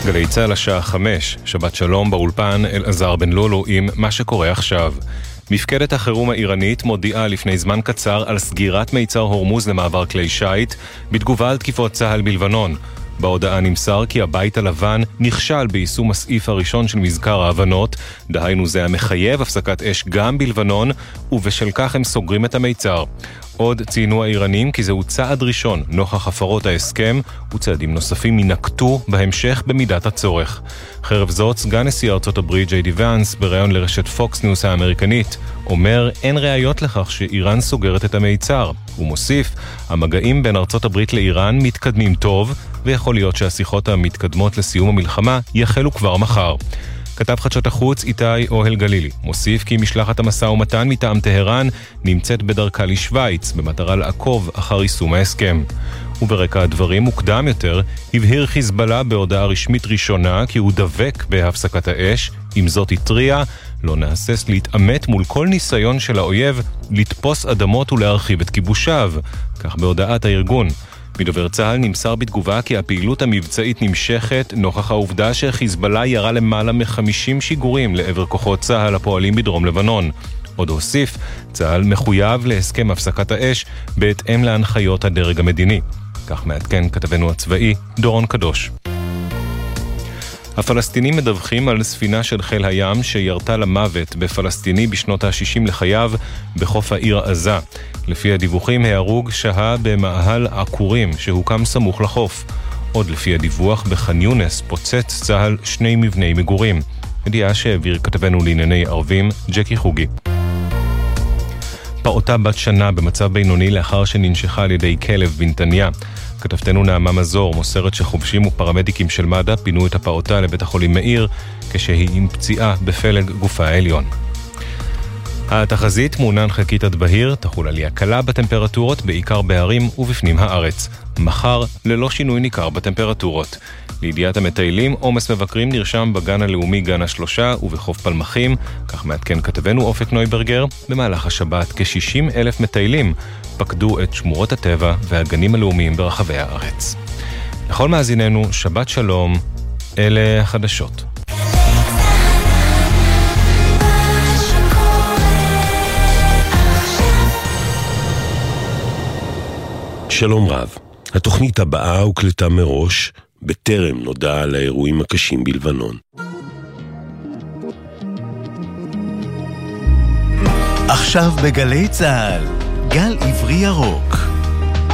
גלי צהל השעה 5, שבת שלום באולפן אלעזר בן לולו עם מה שקורה עכשיו. מפקדת החירום האיראנית מודיעה לפני זמן קצר על סגירת מיצר הורמוז למעבר כלי שייט בתגובה על תקיפות צהל בלבנון. בהודעה נמסר כי הבית הלבן נכשל ביישום הסעיף הראשון של מזכר ההבנות, דהיינו זה המחייב הפסקת אש גם בלבנון, ובשל כך הם סוגרים את המיצר. עוד ציינו האיראנים כי זהו צעד ראשון נוכח הפרות ההסכם, וצעדים נוספים ינקטו בהמשך במידת הצורך. חרף זאת, סגן נשיא ארצות הברית ג'יי די ואנס בראיון לרשת פוקס ניוס האמריקנית אומר אין ראיות לכך שאיראן סוגרת את המיצר. הוא מוסיף, המגעים בין ארצות הברית לאיראן מתקדמים טוב, ויכול להיות שהשיחות המתקדמות לסיום המלחמה יחלו כבר מחר. כתב חדשות החוץ איתי אוהל גלילי מוסיף כי משלחת המשא ומתן מטעם טהרן נמצאת בדרכה לשוויץ במטרה לעקוב אחר יישום ההסכם. וברקע הדברים מוקדם יותר הבהיר חיזבאללה בהודעה רשמית ראשונה כי הוא דבק בהפסקת האש, עם זאת התריע לא נהסס להתאמת מול כל ניסיון של האויב לתפוס אדמות ולהרחיב את כיבושיו, כך בהודעת הארגון. מדובר צהל נמסר בתגובה כי הפעילות המבצעית נמשכת נוכח העובדה שחיזבאללה ירה למעלה מ-50 שיגורים לעבר כוחות צהל הפועלים בדרום לבנון. עוד הוסיף, צהל מחויב להסכם הפסקת האש בהתאם להנחיות הדרג המדיני. כך מעדכן כתבנו הצבאי דורון קדוש. הפלסטינים מדווחים על ספינה של חיל הים שירתה למוות בפלסטיני בשנות ה-60 לחייו בחוף העיר עזה. לפי הדיווחים, ההרוג שהה במאהל עקורים שהוקם סמוך לחוף. עוד לפי הדיווח, בח'אן יונס פוצץ צהל 2 מבני מגורים. ידיעה שהעביר כתבנו לענייני ערבים ג'קי חוגי. פעוטה בת שנה במצב בינוני לאחר שננשכה על ידי כלב בנתניה. כתבתנו נעמה מזור מוסרת שחובשים ופרמדיקים של מד"א פינו את הפעוטה לבית החולים מאיר כשהיא עם פציעה בפלג גופה העליון. התחזית מעונן חלקית עד בהיר, תחול עלייה קלה בטמפרטורות בעיקר בהרים ובפנים הארץ. מחר ללא שינוי ניכר בטמפרטורות. לידיעת המטיילים, עומס מבקרים נרשם בגן הלאומי גן השלושה ובחוף פלמחים, כך מעדכן כתבנו אופק נויברגר. במהלך השבת כ-60,000 מטיילים פקדו את שמורות הטבע והגנים הלאומיים ברחבי הארץ. לכל מאזיננו, שבת שלום, אלה החדשות. שלום רב, התוכנית הבאה הוקלטה מראש בטרם נודע על האירועים הקשים בלבנון. עכשיו בגלי צהל, גל עברי ירוק.